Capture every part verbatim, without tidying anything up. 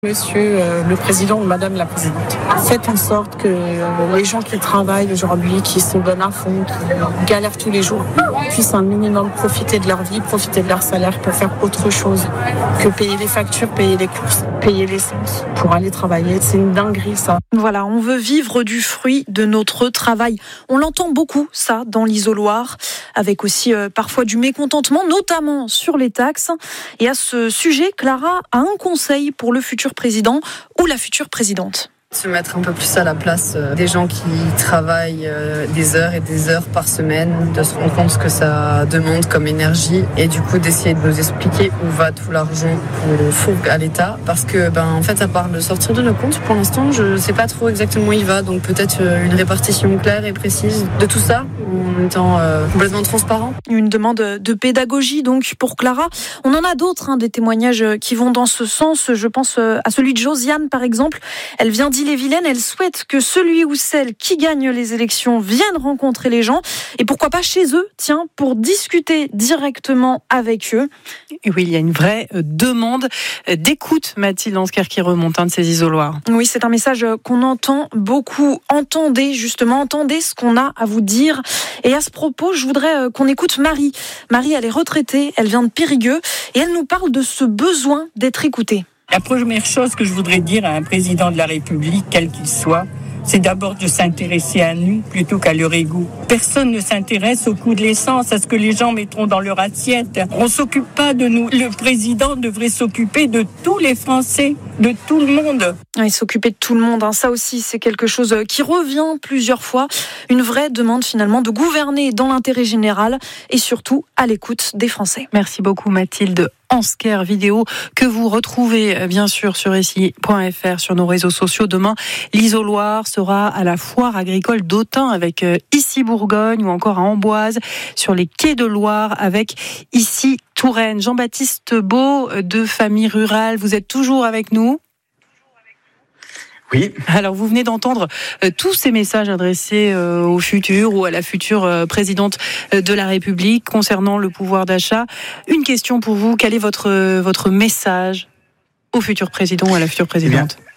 Monsieur euh, le Président ou Madame la Présidente, faites en sorte que euh, les gens qui travaillent aujourd'hui, qui se donnent à fond, qui galèrent tous les jours, puissent un minimum profiter de leur vie, profiter de leur salaire pour faire autre chose que payer les factures, payer les courses, payer l'essence pour aller travailler. C'est une dinguerie ça. Voilà, on veut vivre du fruit de notre travail. On l'entend beaucoup ça dans l'isoloir, avec aussi euh, parfois du mécontentement, notamment sur les taxes. Et à ce sujet, Clara a un conseil pour le futur président ou la future présidente. Se mettre un peu plus à la place des gens qui travaillent des heures et des heures par semaine, de se rendre compte ce que ça demande comme énergie et du coup d'essayer de nous expliquer où va tout l'argent qu'on fourgue à l'État, parce que ben en fait à part de sortir de nos comptes, pour l'instant je sais pas trop exactement où il va, donc peut-être une répartition claire et précise de tout ça en étant euh, complètement transparent. Une demande de pédagogie donc pour Clara. On en a d'autres, hein, des témoignages qui vont dans ce sens. Je pense à celui de Josiane par exemple. Elle vient d'Ille-et-Vilaine, elle souhaite que celui ou celle qui gagne les élections vienne rencontrer les gens et pourquoi pas chez eux, tiens, pour discuter directement avec eux. Et oui, il y a une vraie demande d'écoute, Mathilde Ansker, qui remonte un de ces isoloirs. Oui, c'est un message qu'on entend beaucoup. Entendez, justement, entendez ce qu'on a à vous dire. Et à ce propos, je voudrais qu'on écoute Marie. Marie, elle est retraitée, elle vient de Périgueux et elle nous parle de ce besoin d'être écoutée. La première chose que je voudrais dire à un président de la République, quel qu'il soit, c'est d'abord de s'intéresser à nous plutôt qu'à leur ego. Personne ne s'intéresse au coût de l'essence, à ce que les gens mettront dans leur assiette. On s'occupe pas de nous. Le président devrait s'occuper de tous les Français, de tout le monde. Oui, s'occuper de tout le monde, hein, ça aussi, c'est quelque chose qui revient plusieurs fois. Une vraie demande finalement de gouverner dans l'intérêt général et surtout à l'écoute des Français. Merci beaucoup Mathilde Ansker, vidéo que vous retrouvez bien sûr sur ici point f r, sur nos réseaux sociaux. Demain, l'isoloir sera à la foire agricole d'Autun avec Ici Bourgogne ou encore à Amboise sur les quais de Loire avec Ici Touraine. Jean-Baptiste Beau de Famille Rurale, vous êtes toujours avec nous ? Oui. Alors, vous venez d'entendre euh, tous ces messages adressés euh, au futur ou à la future euh, présidente de la République concernant le pouvoir d'achat. Une question pour vous, quel est votre, euh, votre message au futur président ou à la future présidente ? Eh bien,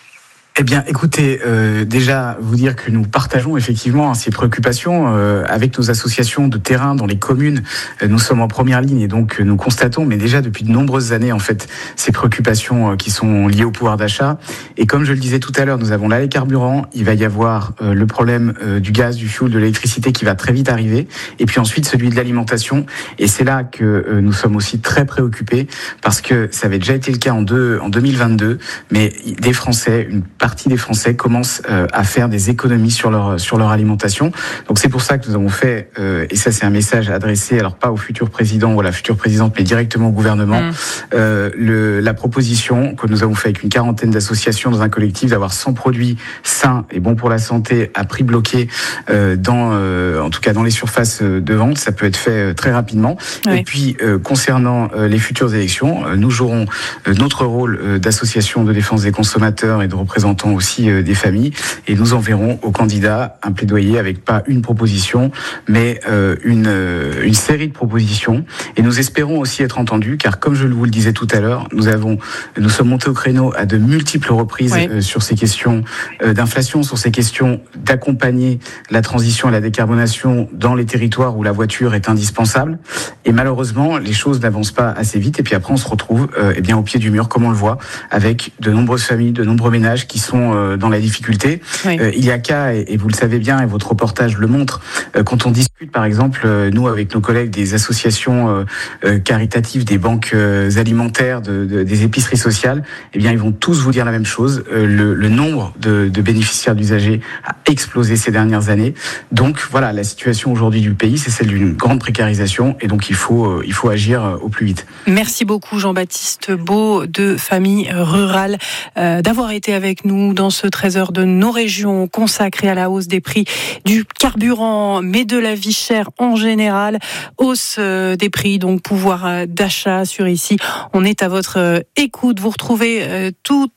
Eh bien, écoutez, euh, déjà vous dire que nous partageons effectivement hein, ces préoccupations euh, avec nos associations de terrain dans les communes. Euh, nous sommes en première ligne et donc euh, nous constatons, mais déjà depuis de nombreuses années en fait, ces préoccupations euh, qui sont liées au pouvoir d'achat. Et comme je le disais tout à l'heure, nous avons là les carburants. Il va y avoir euh, le problème euh, du gaz, du fioul, de l'électricité qui va très vite arriver. Et puis ensuite celui de l'alimentation. Et c'est là que euh, nous sommes aussi très préoccupés parce que ça avait déjà été le cas en, deux, en deux mille vingt-deux, mais des Français, une partie des Français commencent euh, à faire des économies sur leur sur leur alimentation. Donc c'est pour ça que nous avons fait, euh, et ça c'est un message adressé, alors pas au futur président ou à la future présidente, mais directement au gouvernement, mmh. euh, le, la proposition que nous avons fait avec une quarantaine d'associations dans un collectif d'avoir cent produits sains et bons pour la santé à prix bloqué euh, dans, euh, en tout cas dans les surfaces de vente. Ça peut être fait très rapidement. Oui. Et puis euh, concernant euh, les futures élections, euh, nous jouerons euh, notre rôle euh, d'association de défense des consommateurs et de représentants aussi euh, des familles, et nous enverrons aux candidats un plaidoyer avec pas une proposition, mais euh, une, euh, une série de propositions. Et nous espérons aussi être entendus, car comme je vous le disais tout à l'heure, nous avons, nous sommes montés au créneau à de multiples reprises oui. euh, sur ces questions euh, d'inflation, sur ces questions d'accompagner la transition et la décarbonation dans les territoires où la voiture est indispensable. Et malheureusement, les choses n'avancent pas assez vite. Et puis après, on se retrouve euh, eh bien au pied du mur, comme on le voit, avec de nombreuses familles, de nombreux ménages qui sont dans la difficulté. Oui. Euh, il y a qu'à, et, et vous le savez bien, et votre reportage le montre, euh, quand on discute par exemple, euh, nous avec nos collègues des associations euh, euh, caritatives, des banques euh, alimentaires, de, de, des épiceries sociales, eh bien ils vont tous vous dire la même chose. Euh, le, le nombre de, de bénéficiaires d'usagers a explosé ces dernières années. Donc voilà, la situation aujourd'hui du pays, c'est celle d'une grande précarisation, et donc il faut, euh, il faut agir euh, au plus vite. Merci beaucoup Jean-Baptiste Beau de Famille Rurale euh, d'avoir été avec nous dans ce treize heures de nos régions consacré à la hausse des prix du carburant, mais de la vie chère en général. Hausse des prix, donc pouvoir d'achat sur ici. On est à votre écoute. Vous retrouvez tous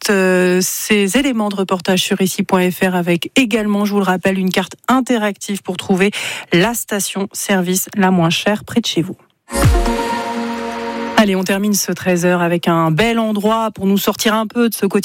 ces éléments de reportage sur ici point f r avec également, je vous le rappelle, une carte interactive pour trouver la station-service la moins chère près de chez vous. Allez, on termine ce treize heures avec un bel endroit pour nous sortir un peu de ce quotidien.